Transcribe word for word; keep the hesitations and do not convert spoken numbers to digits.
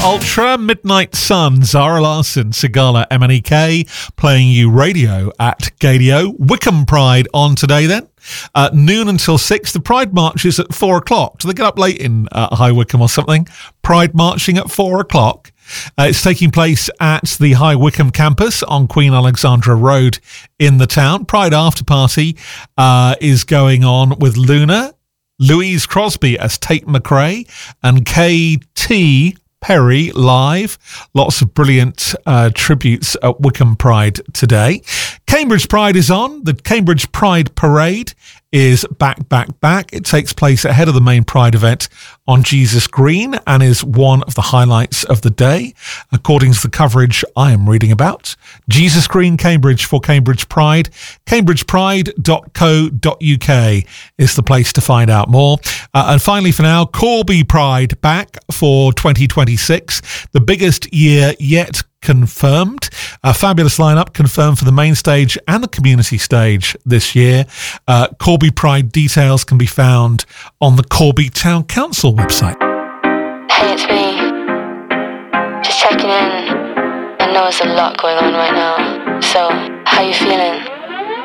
Ultra, Midnight Sun, Zara Larsson, Sigala, M N E K, playing you radio at Gadio. Wickham Pride on today then. Uh, noon until six. The Pride March is at four o'clock. Do they get up late in uh, High Wycombe or something? Pride marching at four o'clock. Uh, it's taking place at the High Wycombe campus on Queen Alexandra Road in the town. Pride After Party uh, is going on with Luna, Louise Crosby as Tate McRae, and K T Perry live. Lots of brilliant uh, tributes at Wycombe Pride today. Cambridge Pride is on. The Cambridge Pride Parade is back, back, back. It takes place ahead of the main Pride event on Jesus Green and is one of the highlights of the day, according to the coverage I am reading about. Jesus Green, Cambridge for Cambridge Pride. cambridge pride dot co dot uk is the place to find out more. Uh, and finally for now, Corby Pride back for twenty twenty-six, the biggest year yet confirmed. A fabulous lineup confirmed for the main stage and the community stage this year. Uh, Corby Pride details can be found on the Corby Town Council website. Hey, it's me. Just checking in. I know there's a lot going on right now. So, how you feeling?